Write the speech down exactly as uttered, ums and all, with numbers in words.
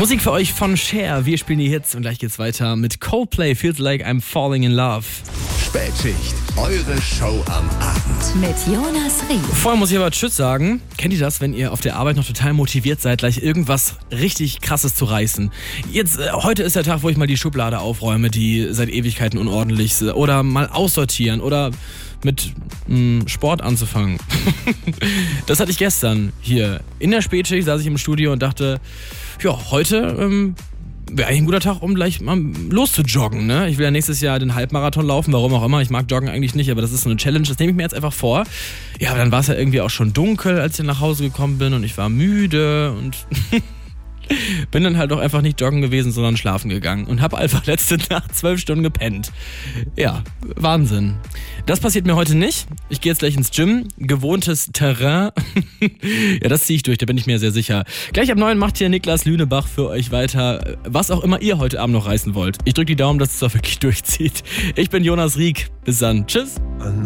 Musik für euch von Cher. Wir spielen die Hits und gleich geht's weiter mit Coldplay, Feels Like I'm Falling in Love. Spätschicht, eure Show am Abend. Mit Jonas Rieck. Vorher muss ich aber Tschüss sagen. Kennt ihr das, wenn ihr auf der Arbeit noch total motiviert seid, gleich irgendwas richtig Krasses zu reißen? Jetzt, äh, heute ist der Tag, wo ich mal die Schublade aufräume, die seit Ewigkeiten unordentlich ist. Oder mal aussortieren oder mit mh, Sport anzufangen. Das hatte ich gestern hier. In der Spätschicht saß ich im Studio und dachte, ja, heute ähm, wäre eigentlich ein guter Tag, um gleich mal loszujoggen, ne? Ich will ja nächstes Jahr den Halbmarathon laufen, warum auch immer. Ich mag Joggen eigentlich nicht, aber das ist so eine Challenge, das nehme ich mir jetzt einfach vor. Ja, aber dann war es ja irgendwie auch schon dunkel, als ich nach Hause gekommen bin und ich war müde und bin dann halt auch einfach nicht joggen gewesen, sondern schlafen gegangen und habe einfach letzte Nacht zwölf Stunden gepennt. Ja, Wahnsinn. Das passiert mir heute nicht. Ich gehe jetzt gleich ins Gym. Gewohntes Terrain. Ja, das ziehe ich durch, da bin ich mir sehr sicher. Gleich ab neun macht hier Niklas Lünebach für euch weiter, was auch immer ihr heute Abend noch reißen wollt. Ich drücke die Daumen, dass es auch wirklich durchzieht. Ich bin Jonas Rieck. Bis dann. Tschüss.